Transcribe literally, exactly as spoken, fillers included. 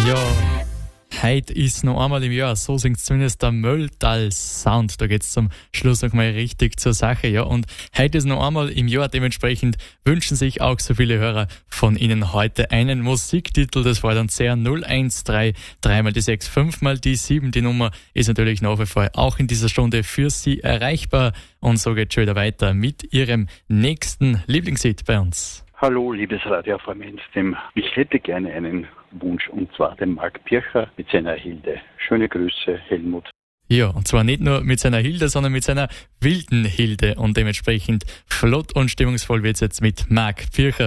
Heute ist noch einmal im Jahr, so singt zumindest der Mölltal-Sound. Da geht's zum Schluss noch mal richtig zur Sache, ja. Und heute ist noch einmal im Jahr, dementsprechend wünschen sich auch so viele Hörer von Ihnen heute einen Musiktitel. Das war dann C R null eins drei, dreimal die sechs, fünfmal die sieben. Die Nummer ist natürlich nach wie vor auch in dieser Stunde für Sie erreichbar. Und so geht's schon wieder weiter mit Ihrem nächsten Lieblingshit bei uns. Hallo, liebes Radio-Freund, ich hätte gerne einen Wunsch, und zwar den Marc Pircher mit seiner Hilde. Schöne Grüße, Helmut. Ja, und zwar nicht nur mit seiner Hilde, sondern mit seiner wilden Hilde. Und dementsprechend flott und stimmungsvoll wird's jetzt mit Marc Pircher.